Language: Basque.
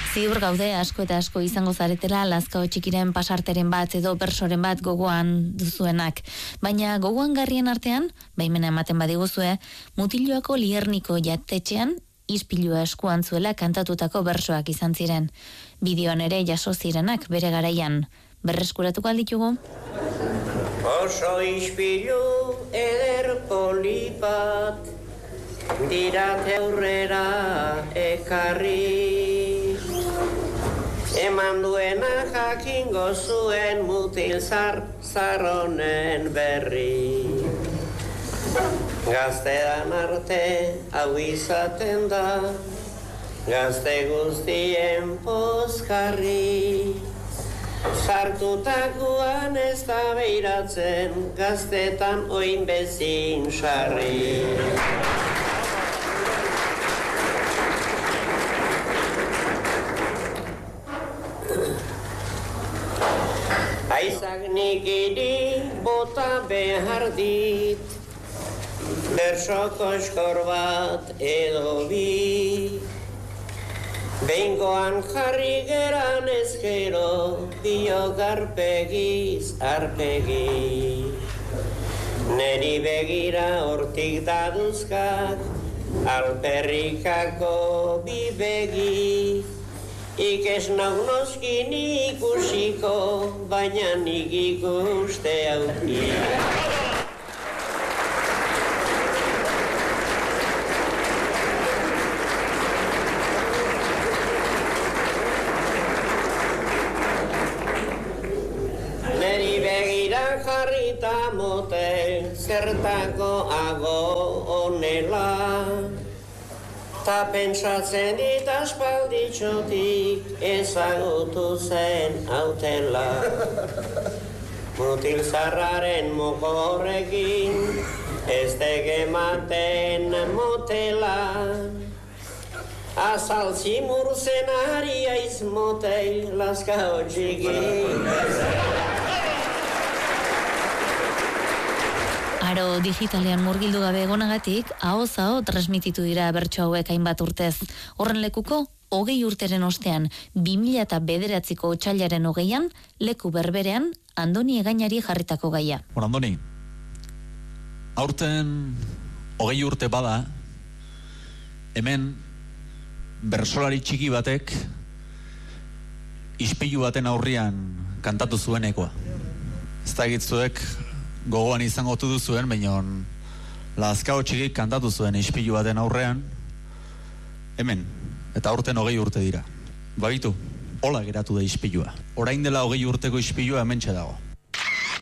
Ziur gaude asko eta asko izango zaretela Lazkao Txikiren pasarteren bat edo bersoren bat gogoan duzuenak. Baina gogoan garrien artean, baimena ematen badiguzue, Mutiloako Lierniko jatetxean ispilua eskuan zuela kantatutako bersoak izan ziren. Bideoan ere jaso zirenak bere garaian. Berreskuratuko alditugu? Oso ispilu eder polipat, dirat aurrera ekarri. Eman duena jakingo zuen mutil zarronen berri. Gaztean arte hau izaten da, gazte guztien pozkarri. Sartutakoan ez da beiratzen, gaztetan oin bezin sarri. Aizak nikiri bota behar dit, bersoko eskor bat edo bi. Behingoan jarri geran ezkero, biok arpegiz arpegi. Neri begira hortik daduzkak, alperrikako bi begi. Ikes nauk noskin ikusiko, baina nik ikuste auki. Jarrita motel, zertako ago onela. Ta pentsatzen dit aspalditxotik ezagutu zen hautela. Mutil zarraren mokorrekin, ez tegematen motela. Azaltzi murzen ari aiz motel, Lazkao Txikin. Aro digitalean murgildu gabe egonagatik, ahoz-aho transmititu dira bertso hauek hainbat urtez. Horren lekuko, 20 urteren ostean, 2009ko otsailaren 20an, leku berberean, Andoni Egainari jarritako gaia. Andoni, aurten 20 urte bada, hemen bersolari txiki batek ispilu baten aurrian kantatu zuenekoa. Ez da egitzuek gogoan izango duzuen, baina Lazkao Txikik kantatu zuen ispilu baten aurrean, hemen, eta aurten 20 urte dira. Bagitu, hola geratu da ispilua. Orain dela 20 urteko ispilua hementxe dago.